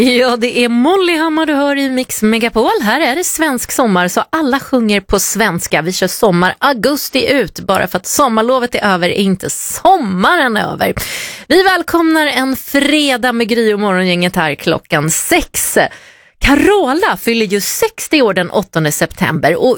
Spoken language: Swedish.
Ja, det är Molly Hammar du hör i Mix Megapol. Här är det svensk sommar så alla sjunger på svenska. Vi kör sommar augusti ut. Bara för att sommarlovet är över är inte sommaren över. Vi välkomnar en fredag med Gry och morgongänget här klockan 6. Carola fyller ju 60 år den 8 september och